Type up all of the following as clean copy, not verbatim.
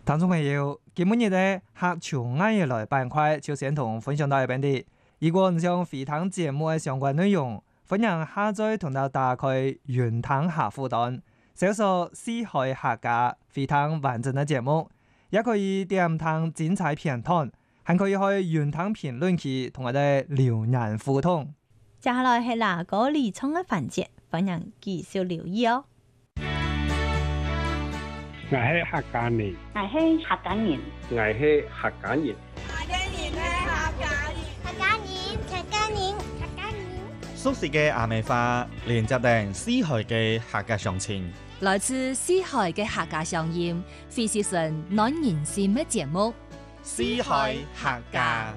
聽眾朋友，今日嘅客場藝業來板塊就先同分享到一邊啲。如果唔想回聽節目嘅相關內容，歡迎下載同到打開雲聽客戶端，搜索四海客家回聽完整嘅節目，也可以點聽精彩片段，還可以去雲聽評論區同我哋留言互動。 接下來係哪個理倉嘅環節，歡迎繼續留意哦。 我係客家人， 我係客家人， 我係客家人， 客家人， 熟悉嘅阿美花，連接定四海嘅客家鄉情， 來自四海嘅客家鄉音，非是純暖人心嘅節目。 四海客家，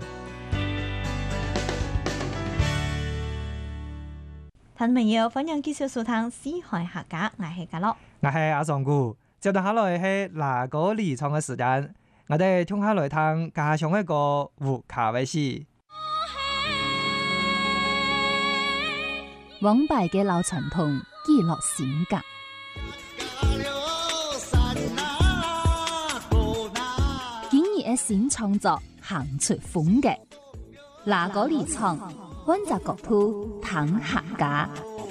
聽眾朋友，歡迎繼續收聽四海客家，我係家樂， 我係阿尚姑。接住下來係哪個理倉嘅時間，我哋聽下來聽家鄉一個胡卡威士。 往敗嘅老傳統記錄性格，今日嘅新創作行出風格，哪個理倉揾隻角度談客家。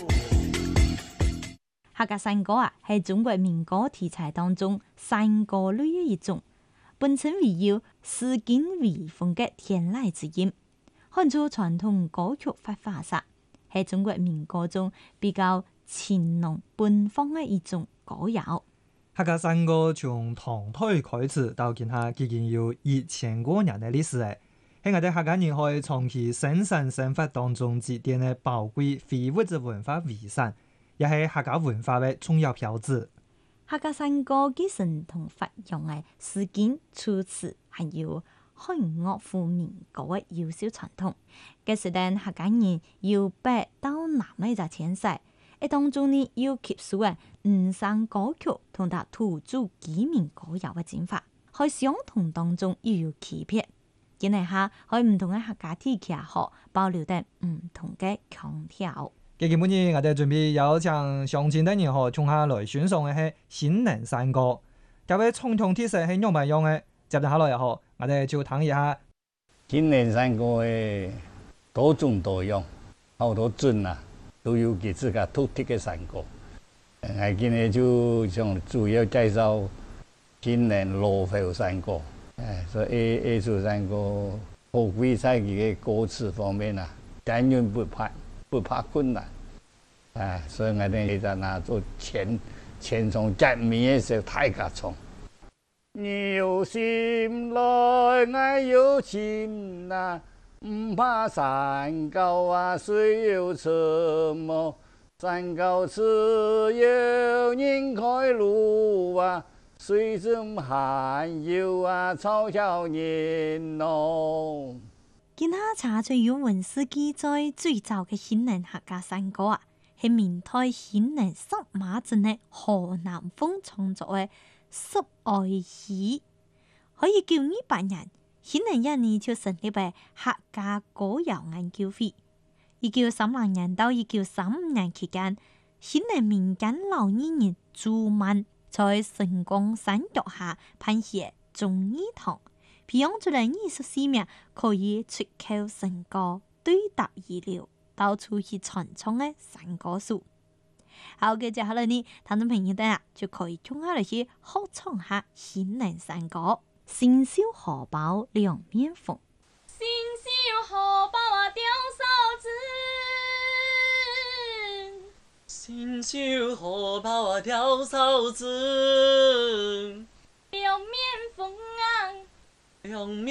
客家山歌啊，係中國民歌題材當中山歌類嘅一種，本身為有詩境微風嘅天籟之音，看出傳統歌曲發化煞，係中國民歌中比較情濃奔放嘅一種歌謠。 客家山歌從唐代開始到今下，已經有1000多年嘅歷史誒，喺我哋客家人可以長期生產生活當中積澱嘅寶貴非物質文化遺產。也係客家文化嘅重要標誌。 客家山歌繼承同發揚嘅詩境、措辭，還有漢樂府民歌嘅優秀傳統。嘅時代客家人由北到南嘅一個遷徙，喺當中呢要吸收嘅五山歌曲同埋土著居民歌謠嘅進化，喺相同當中又有區別。今日下喺唔同嘅客家地區下保留得唔同嘅腔調。 基本上我哋準備有請鄉親的人和從下來選送嘅係新寧山歌，各位傳統特色係樣唔樣嘅？接住下來又好，我哋就聽一下新寧山歌嘅多種多樣，好多鎮啊都有佢自己獨特嘅山歌。我今日就想主要介紹新寧羅浮山歌，所以呢首山歌好貴在佢嘅歌詞方面啊，單元不怕困難，所以我哋就拿做前從革命嘅時候大家唱。你有心來，我有心啊，唔怕山高啊，水又沉麼？山高只有人開路啊，水深還有啊，嘲笑人咯。 今下查出有文史記載最早嘅新寧客家山歌啊，係明代新寧十馬鎮嘅河南風創作嘅《十愛戲》，可以叫200人。新寧一年就成立為客家歌謠研究會。1930年到1935年期間，新寧民間老藝人朱曼在成功山腳下編寫忠義堂，培養出嚟24名可以出口成歌、對答如流、到處去傳唱嘅山歌手。好嘅，接下來呢，聽眾朋友哋就可以聽下嚟去學唱下新寧山歌。新繡荷包兩面縫， 新繡荷包啊吊嫂子， 新繡荷包啊吊嫂子， 兩面縫啊， 兩面。